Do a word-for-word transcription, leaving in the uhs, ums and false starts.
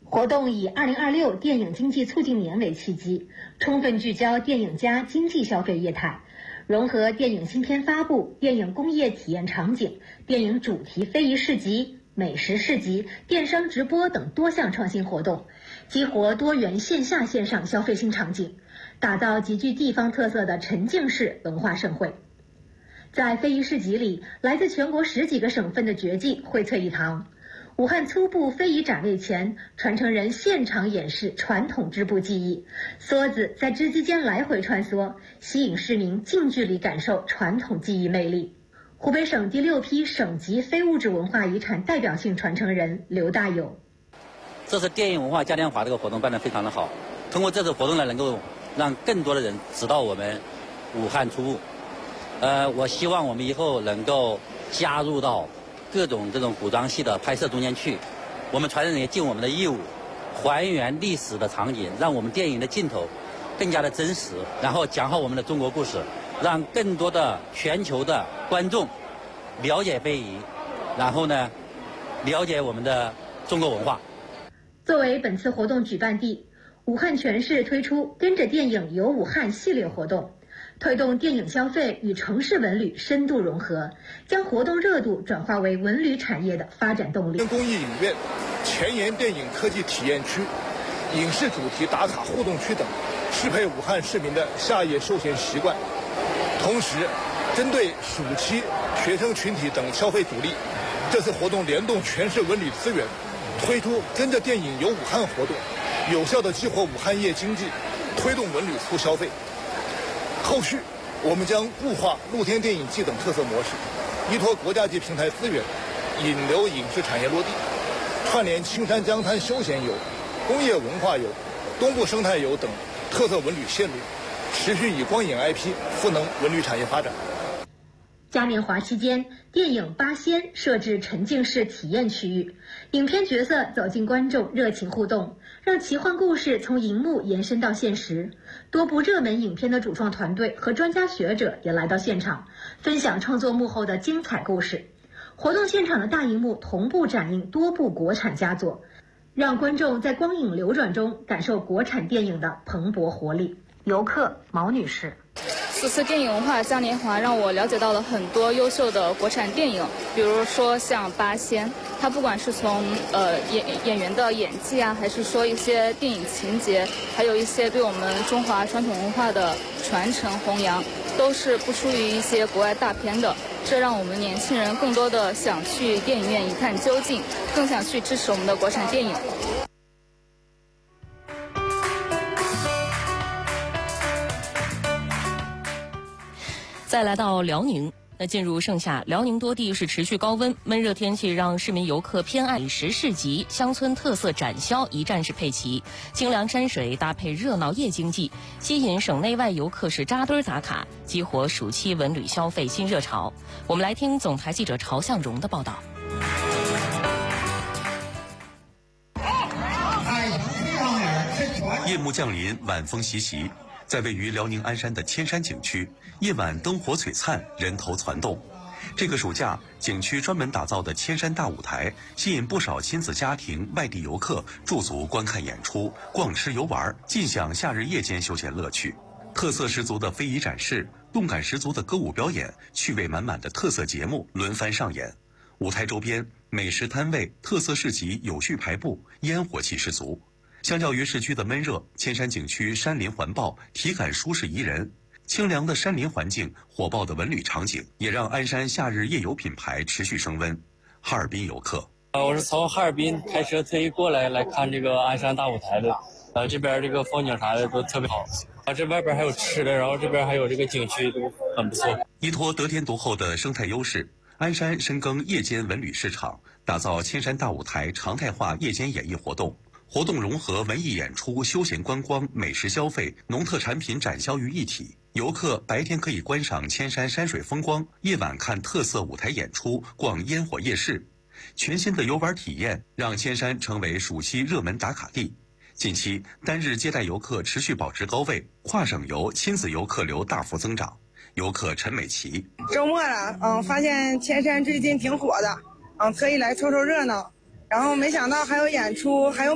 活动以二零二六电影经济促进年为契机，充分聚焦电影加经济消费业态，融合电影新片发布、电影工业体验场景、电影主题非遗市集、美食市集、电商直播等多项创新活动，激活多元线下线上消费新场景，打造极具地方特色的沉浸式文化盛会。在非遗市集里，来自全国十几个省份的绝技荟萃一堂。武汉粗布非遗展位前，传承人现场演示传统织布技艺，梭子在织机间来回穿梭，吸引市民近距离感受传统技艺魅力。湖北省第六批省级非物质文化遗产代表性传承人刘大友， 这次电影文化嘉年华这个活动办得非常的好，通过这次活动呢，能够让更多的人知道我们武汉粗布。呃，我希望我们以后能够加入到各种这种古装戏的拍摄中间去，我们传承人也尽我们的义务，还原历史的场景，让我们电影的镜头更加的真实，然后讲好我们的中国故事，让更多的全球的观众了解非遗，然后呢，了解我们的中国文化。 作为本次活动举办地，武汉全市推出跟着电影游武汉系列活动，推动电影消费与城市文旅深度融合，将活动热度转化为文旅产业的发展动力。 公益影院、前沿电影科技体验区、影视主题打卡互动区等，适配武汉市民的夏夜休闲习惯。同时，针对暑期学生群体等消费主力，这次活动联动全市文旅资源，推出跟着电影游武汉活动，有效地激活武汉夜经济，推动文旅促消费。后续，我们将固化露天电影季等特色模式，依托国家级平台资源，引流影视产业落地，串联青山江滩休闲游、工业文化游、东部生态游等特色文旅线路，持续以光影 I P 赋能文旅产业发展。 嘉年华期间，电影《八仙》设置沉浸式体验区域，影片角色走进观众，热情互动，让奇幻故事从荧幕延伸到现实。多部热门影片的主创团队和专家学者也来到现场，分享创作幕后的精彩故事。活动现场的大荧幕同步展映多部国产佳作，让观众在光影流转中感受国产电影的蓬勃活力。游客毛女士。 此次电影文化嘉年华让我了解到了很多优秀的国产电影，比如说像《八仙》，它不管是从呃演演员的演技啊，还是说一些电影情节，还有一些对我们中华传统文化的传承弘扬，都是不输于一些国外大片的。这让我们年轻人更多的想去电影院一探究竟，更想去支持我们的国产电影。 再来到辽宁，那进入盛夏，辽宁多地是持续高温，闷热天气让市民游客偏爱美食市集、乡村特色展销一站式配齐，清凉山水搭配热闹夜经济，吸引省内外游客是扎堆打卡，激活暑期文旅消费新热潮。我们来听总台记者曹向荣的报道。 夜幕降临，晚风习习。在位于辽宁鞍山的千山景区，夜晚灯火璀璨，人头攒动。这个暑假，景区专门打造的千山大舞台，吸引不少亲子家庭、外地游客驻足观看演出、逛吃游玩，尽享夏日夜间休闲乐趣。特色十足的非遗展示，动感十足的歌舞表演，趣味满满的特色节目轮番上演。舞台周边，美食摊位、特色市集有序排布，烟火气十足。相较于市区的闷热，千山景区山林环抱，体感舒适宜人。清凉的山林环境，火爆的文旅场景，也让鞍山夏日夜游品牌持续升温。哈尔滨游客， 呃，我是从哈尔滨开车特意过来来看这个鞍山大舞台的，呃，这边这个风景啥的都特别好，啊，这外边还有吃的，然后这边还有这个景区都很不错。 依托得天独厚的生态优势，鞍山深耕夜间文旅市场，打造千山大舞台常态化夜间演艺活动。活动融合文艺演出、休闲观光、美食消费、农特产品展销于一体。游客白天可以观赏千山山水风光，夜晚看特色舞台演出，逛烟火夜市。全新的游玩体验让千山成为暑期热门打卡地。近期单日接待游客持续保持高位，跨省游、亲子游客流大幅增长。游客陈美琪， 周末了，嗯，发现千山最近挺火的，嗯，特意来凑凑热闹，然后没想到还有演出，还有